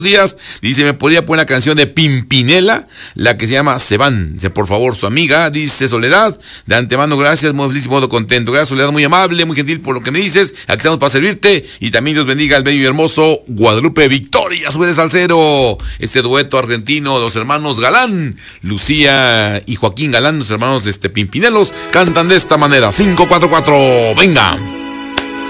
días. Dice, ¿me podría poner la canción de Pimpinela? La que se llama Se van. Dice, por favor, su amiga. Dice Soledad, de antemano, gracias, muy feliz y modo contento. Gracias, Soledad, muy amable, muy gentil por lo que me dices. Aquí estamos para servirte. Y también Dios bendiga al bello y hermoso Guadalupe Victoria, su salsero. Este dueto argentino, los hermanos Galán, Lucía y Joaquín Galán, los hermanos Pimpinelos, cantan de esta manera. 544, venga.